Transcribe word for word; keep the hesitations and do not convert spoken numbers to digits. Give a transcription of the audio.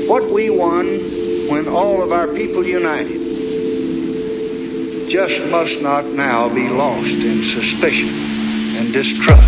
What we won when all of our people united just must not now be lost in suspicion and distrust.